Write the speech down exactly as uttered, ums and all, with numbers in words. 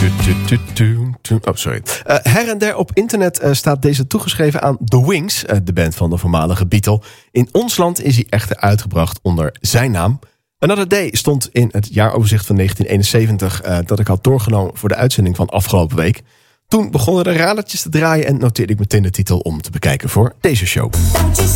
Oh, sorry. Uh, her en der op internet uh, staat deze toegeschreven aan The Wings, uh, de band van de voormalige Beatle. In ons land is hij echter uitgebracht onder zijn naam. Another Day stond in het jaaroverzicht van negentien eenenzeventig... Uh, dat ik had doorgenomen voor de uitzending van afgelopen week. Toen begonnen de radertjes te draaien en noteerde ik meteen de titel om te bekijken voor deze show.